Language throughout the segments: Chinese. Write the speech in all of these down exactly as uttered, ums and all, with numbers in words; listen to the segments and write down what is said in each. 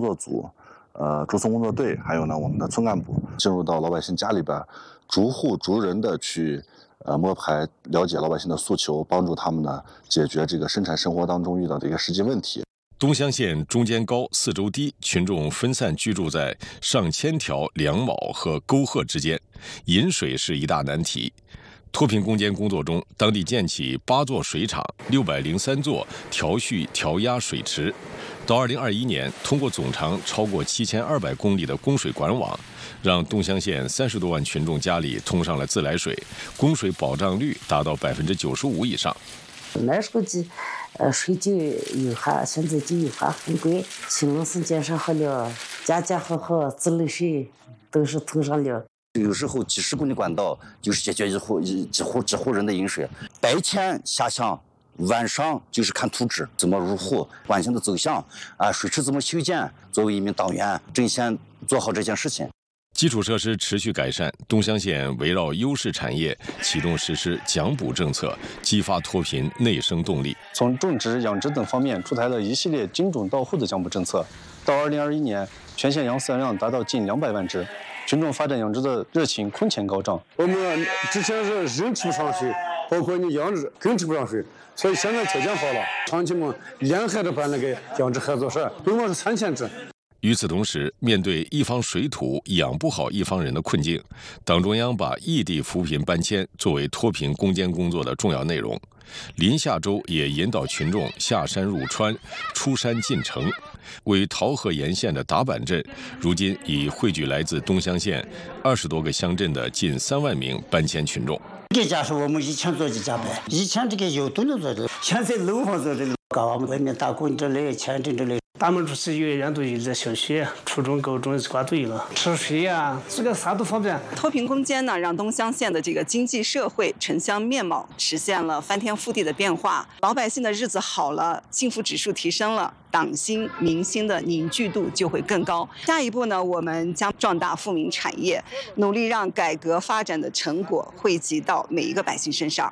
作组、呃驻村工作队，还有呢我们的村干部，进入到老百姓家里边，逐户逐人的去呃摸排，了解老百姓的诉求，帮助他们呢解决这个生产生活当中遇到的一个实际问题。 东乡县中间高、四周低，群众分散居住在上千条梁卯和沟壑之间，饮水是一大难题。脱贫攻坚工作中，当地建起八座水厂、六百零三座调蓄调压水池。到二零二一年，通过总长超过七千二百公里的供水管网，让东乡县三十多万群众家里通上了自来水，供水保障率达到百分之九十五以上。 那时候就，呃，水就有哈，现在就有哈很贵，青龙寺建设好了，家家户户自来水都是通上了。 有时候几十公里管道就是解决一户一几户几户人的饮水，白天下乡，晚上就是看图纸怎么入户，管线的走向啊，水池怎么修建。作为一名党员，郑先做好这件事情。 基础设施持续改善，东乡县围绕优势产业启动实施奖补政策，激发脱贫内生动力。 从种植、养殖等方面出台了一系列精准到户的奖补政策。到二零二一年，全县养饲养量达到近两百万只，群众发展养殖的热情空前高涨。 我们之前是人吃不上水，包括你养殖更吃不上水，所以现在条件好了，乡亲们联合着办那个养殖合作社，总共是三千只。 与此同时，面对一方水土养不好一方人的困境，党中央把异地扶贫搬迁作为脱贫攻坚工作的重要内容。临夏州也引导群众下山入川、出山进城。位于桃河沿线的达坂镇，如今已汇聚来自东乡县二十多个乡镇的近三万名搬迁群众。 这家是我们以前做的家呗，以前这个有东西做的，现在楼房做的，搞我们外面打工之类、签证之类。 咱们这是幼儿园都有在小学、初中、高中挂队了，吃水呀、啊，这个啥都方便。 脱贫攻坚呢，让东乡县的这个经济社会城乡面貌实现了翻天覆地的变化，老百姓的日子好了，幸福指数提升了，党心民心的凝聚度就会更高。下一步呢，我们将壮大富民产业，努力让改革发展的成果惠及到每一个百姓身上。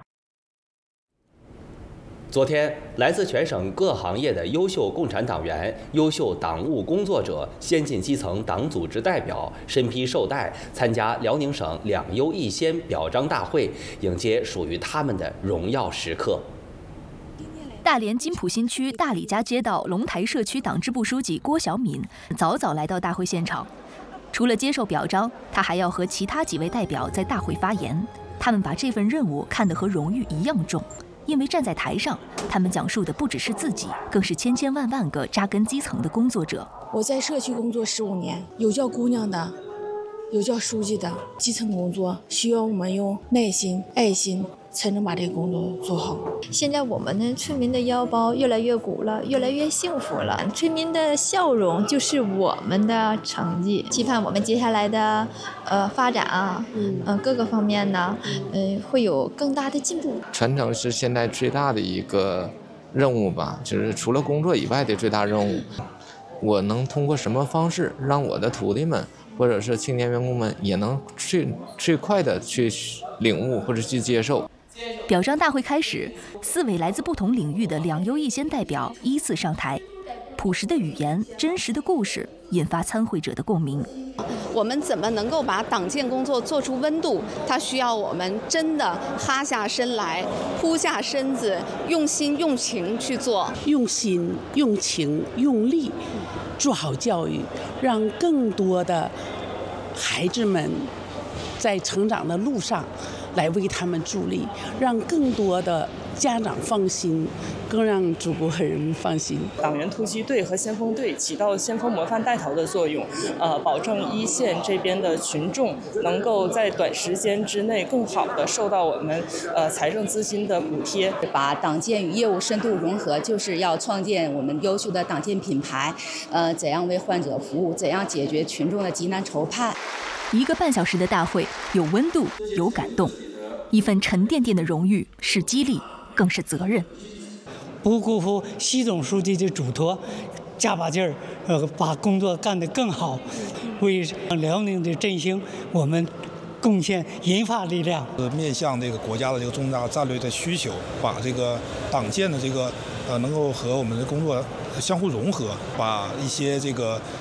昨天，来自全省各行业的优秀共产党员、优秀党务工作者、先进基层党组织代表身披绶带，参加辽宁省两优一先表彰大会，迎接属于他们的荣耀时刻。 大连金浦新区大李家街道龙台社区党支部书记郭小敏早早来到大会现场，除了接受表彰，他还要和其他几位代表在大会发言。他们把这份任务看得和荣誉一样重。因为站在台上，他们讲述的不只是自己，更是千千万万个扎根基层的工作者。 我在社区工作十五年，有叫姑娘的，有叫书记的。基层工作需要我们用耐心、爱心，才能把这个工作做好。 现在我们的村民的腰包越来越鼓了，越来越幸福了。村民的笑容就是我们的成绩。期盼我们接下来的呃发展啊，嗯、呃、各个方面呢，嗯、呃、会有更大的进步。 传承是现在最大的一个任务吧，就是除了工作以外的最大任务。我能通过什么方式让我的徒弟们或者是青年员工们也能最最快的去领悟或者去接受。 表彰大会开始，四位来自不同领域的两优一先代表依次上台，朴实的语言、真实的故事，引发参会者的共鸣。 我们怎么能够把党建工作做出温度？它需要我们真的哈下身来，扑下身子，用心用情去做。 用心、用情、用力，做好教育，让更多的孩子们在成长的路上来为他们助力，让更多的家长放心，更让祖国和人民放心。 党员突击队和先锋队起到先锋模范带头的作用，呃，保证一线这边的群众能够在短时间之内更好的受到我们呃财政资金的补贴。 把党建与业务深度融合，就是要创建我们优秀的党建品牌，呃，怎样为患者服务，怎样解决群众的急难愁盼。 一个半小时的大会，有温度，有感动。一份沉甸甸的荣誉，是激励，更是责任。 不辜负习总书记的嘱托，加把劲儿，呃，把工作干得更好，为辽宁的振兴，我们贡献银发力量。 面向这个国家的这个重大战略的需求，把这个党建的这个呃，能够和我们的工作相互融合，把一些这个